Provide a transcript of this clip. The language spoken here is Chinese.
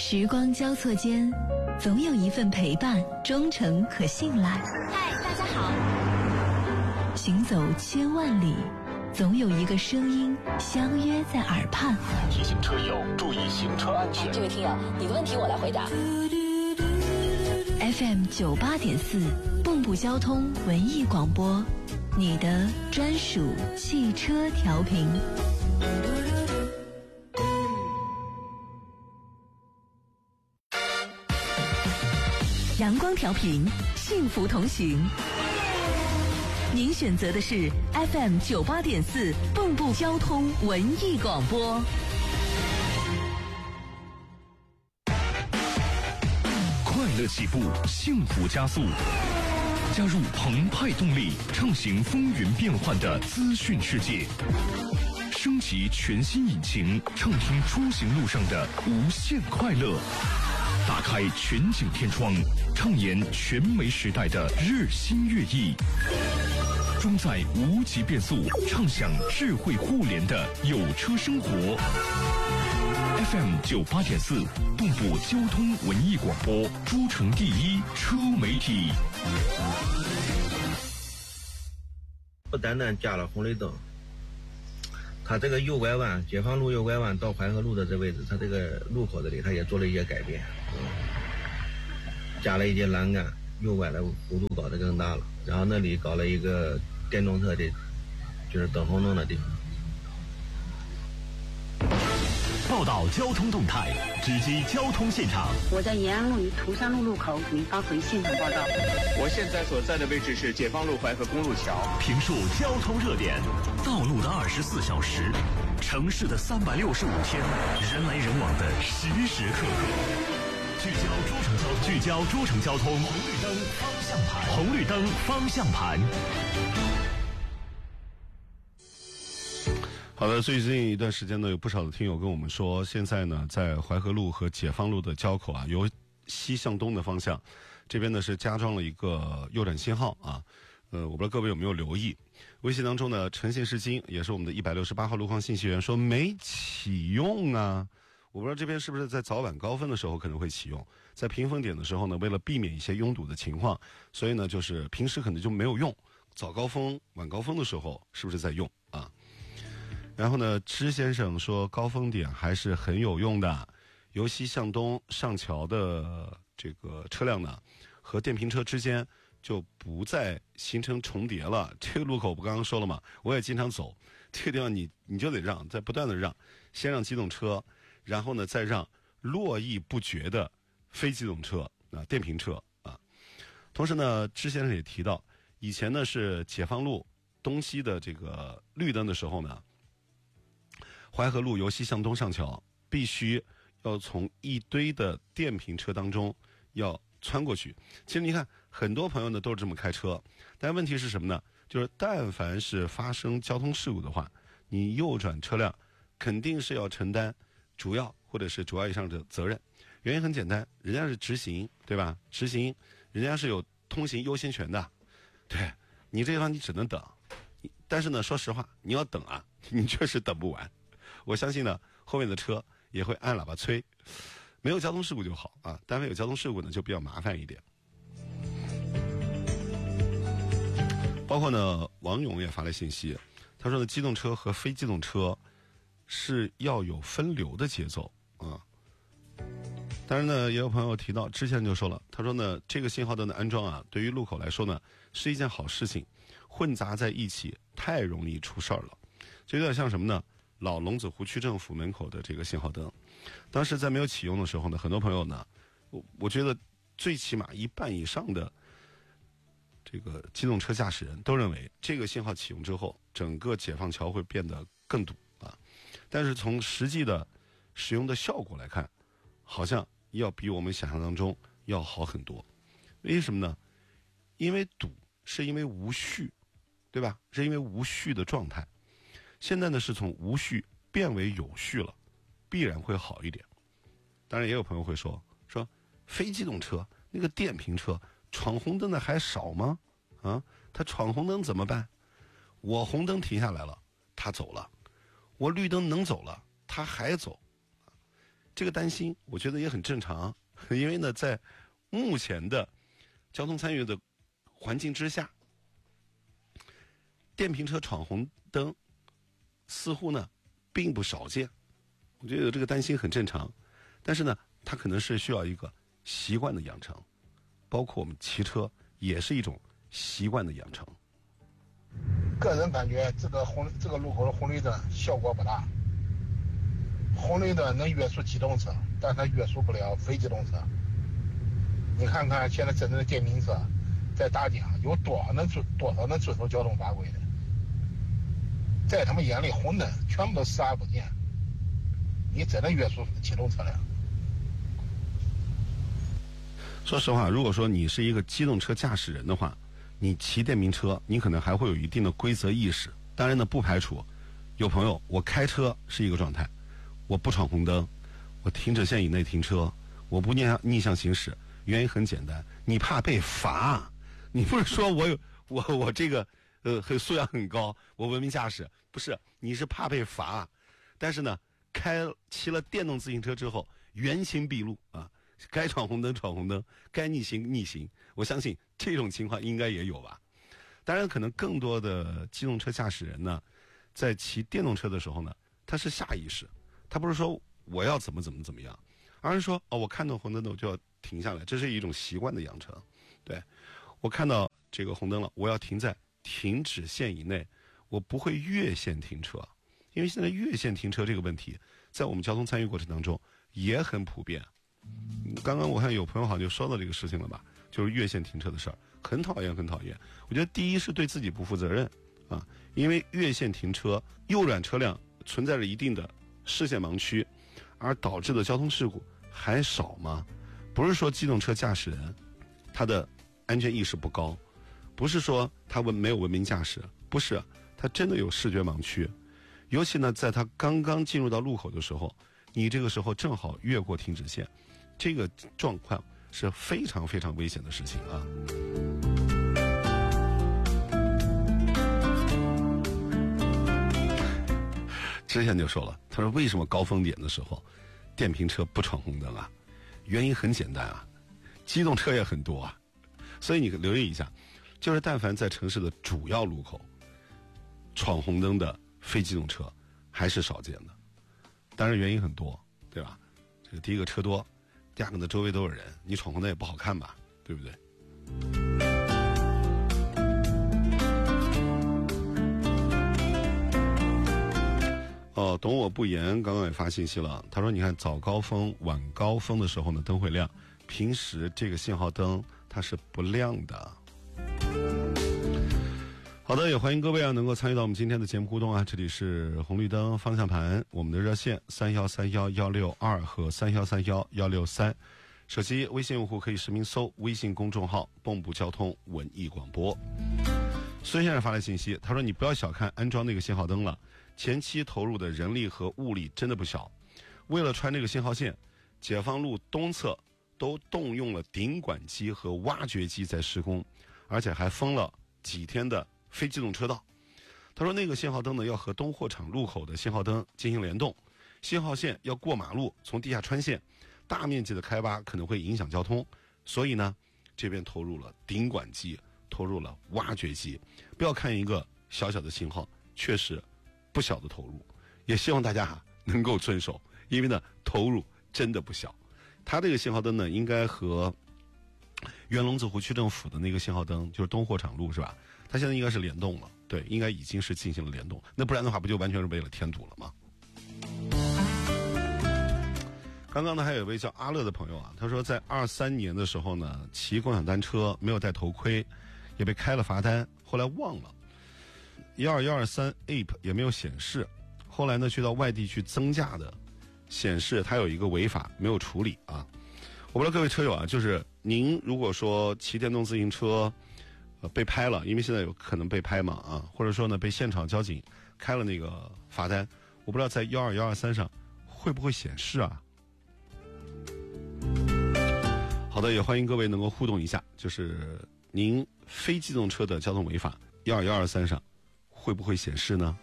时光交错间，总有一份陪伴，忠诚可信赖。 嗨，大家好。 行走千万里，总有一个声音相约在耳畔。 提醒车友注意行车安全。 这位听友，你的问题我来回答。 FM 98.4，蚌埠交通文艺广播，你的专属汽车调频。阳光调频，幸福同行。您选择的是 FM 98.4，蚌埠交通文艺广播。 快乐起步，幸福加速。加入澎湃动力，畅行风云变幻的资讯世界。升级全新引擎，畅听出行路上的无限快乐。打开全景天窗，畅言全媒时代的日新月异。装载无极变速，畅享智慧互联的有车生活。FM 98.4，蚌埠交通文艺广播，诸城第一车媒体。 不单单加了红绿灯，它这个右拐弯，解放路右拐弯到淮河路的这位置，它这个路口这里，它也做了一些改变，加了一些栏杆，右拐的弧度搞得更大了，然后那里搞了一个电动车的，就是等红灯的地方。 报道交通动态，直击交通现场。 我在延安路与涂山路路口给您发回现场报道。 我现在所在的位置是解放路淮河公路桥。 评述交通热点，道路的24小时，城市的365天，人来人往的时时刻刻。聚焦诸城交通，红绿灯方向盘，红绿灯方向盘。 好的，最近一段时间呢，有不少的听友跟我们说，现在呢，在淮河路和解放路的交口啊，由西向东的方向，这边呢是加装了一个右转信号啊。我不知道各位有没有留意，微信当中呢，诚信是金，也是我们的168号路况信息员说没启用啊。我不知道这边是不是在早晚高峰的时候可能会启用，在平峰点的时候呢，为了避免一些拥堵的情况，所以呢，就是平时可能就没有用，早高峰、晚高峰的时候是不是在用啊？然后呢，支先生说高峰点还是很有用的，由西向东上桥的这个车辆呢，和电瓶车之间就不再形成重叠了。这个路口不刚刚说了吗？我也经常走，这个地方你就得让，在不断的让，先让机动车，然后呢再让络绎不绝的非机动车啊，电瓶车啊。同时呢，支先生也提到，以前呢是解放路东西的这个绿灯的时候呢，淮河路由西向东上桥，必须要从一堆的电瓶车当中要穿过去。其实你看，很多朋友呢都是这么开车，但问题是什么呢？就是但凡是发生交通事故的话，你右转车辆肯定是要承担主要或者是主要以上的责任。原因很简单，人家是直行，对吧？直行，人家是有通行优先权的，对你这地方你只能等。但是呢，说实话，你要等啊，你确实等不完。我相信呢，后面的车也会按喇叭催，没有交通事故就好啊。单位有交通事故呢，就比较麻烦一点。包括呢，王勇也发来信息，他说呢，机动车和非机动车是要有分流的节奏啊。当然呢，也有朋友提到，之前就说了，他说呢，这个信号灯的安装啊，对于路口来说呢，是一件好事情，混杂在一起太容易出事儿了。这有点像什么呢？老龙子湖区政府门口的这个信号灯，当时在没有启用的时候呢，很多朋友呢，我觉得最起码1半以上的这个机动车驾驶人都认为，这个信号启用之后，整个解放桥会变得更堵啊。但是从实际的使用的效果来看，好像要比我们想象当中要好很多。为什么呢？因为堵是因为无序，对吧？是因为无序的状态。现在呢是从无序变为有序了，必然会好一点。当然也有朋友会说非机动车那个电瓶车闯红灯的还少吗？啊，他闯红灯怎么办？我红灯停下来了，他走了；我绿灯能走了，他还走。 这个担心我觉得也很正常，因为呢在目前的交通参与的环境之下，电瓶车闯红灯似乎呢并不少见，我觉得有这个担心很正常，但是呢它可能是需要一个习惯的养成，包括我们骑车也是一种习惯的养成。 个人感觉这个路口的红绿灯效果不大，红绿灯能约束机动车，但它约束不了非机动车。你看看现在真正的电瓶车在大街上有多少能遵守交通法规的，在他们眼里红灯全部都视而不见，你真的约束机动车辆。 说实话，如果说你是一个机动车驾驶人的话，你骑电瓶车你可能还会有一定的规则意识。当然呢，不排除有朋友我开车是一个状态，我不闯红灯，我停止线以内停车，我不逆向行驶，原因很简单，你怕被罚。你不是说我这个素养很高，我文明驾驶，不是，你是怕被罚。但是呢，骑了电动自行车之后，原形毕露啊，该闯红灯闯红灯，该逆行逆行，我相信这种情况应该也有吧。当然可能更多的机动车驾驶人呢，在骑电动车的时候呢，他是下意识，他不是说我要怎么样，而是说我看到红灯的我就要停下来，这是一种习惯的养成。对，我看到这个红灯了，我要停在停止线以内，我不会越线停车。因为现在越线停车这个问题在我们交通参与过程当中也很普遍。刚刚我看有朋友好像就说到这个事情了吧，就是越线停车的事儿，很讨厌。我觉得第一是对自己不负责任啊，因为越线停车，右转车辆存在着一定的视线盲区，而导致的交通事故还少吗？不是说机动车驾驶人他的安全意识不高，不是说他没有文明驾驶，不是，他真的有视觉盲区。尤其呢，在他刚刚进入到路口的时候，你这个时候正好越过停止线，这个状况是非常非常危险的事情啊。之前就说了，他说为什么高峰点的时候电瓶车不闯红灯啊？原因很简单啊，机动车也很多啊。所以你留意一下，就是但凡在城市的主要路口闯红灯的非机动车还是少见的。当然原因很多，对吧？这个第一个车多，第二个呢周围都有人，你闯红灯也不好看吧，对不对？懂我不言刚刚也发信息了，他说你看早高峰晚高峰的时候呢灯会亮，平时这个信号灯它是不亮的。好的，也欢迎各位能够参与到我们今天的节目互动啊！这里是红绿灯方向盘，我们的热线3131-162和3131-163，手机微信用户可以实名搜微信公众号蚌埠交通文艺广播。孙先生发来信息，他说你不要小看安装那个信号灯了，前期投入的人力和物力真的不小。为了穿这个信号线，解放路东侧都动用了顶管机和挖掘机在施工，而且还封了几天的非机动车道。他说那个信号灯呢要和东货场路口的信号灯进行联动，信号线要过马路，从地下穿线，大面积的开挖可能会影响交通，所以呢这边投入了顶管机，投入了挖掘机。不要看一个小小的信号，确实不小的投入，也希望大家能够遵守，因为呢投入真的不小。它这个信号灯呢应该和原龙子湖区政府的那个信号灯，就是东货场路是吧，它现在应该是联动了，对，应该已经是进行了联动，那不然的话不就完全是为了添堵了吗？刚刚呢还有一位叫阿乐的朋友啊，他说在23年的时候呢骑共享单车没有戴头盔，也被开了罚单，后来忘了12123 app 也没有显示，后来呢去到外地去增驾的，显示它有一个违法没有处理啊。我不知道各位车友啊，就是您如果说骑电动自行车被拍了，因为现在有可能被拍嘛啊，或者说呢被现场交警开了那个罚单，我不知道在12123上会不会显示啊。好的，也欢迎各位能够互动一下，就是您非机动车的交通违法12123上会不会显示呢？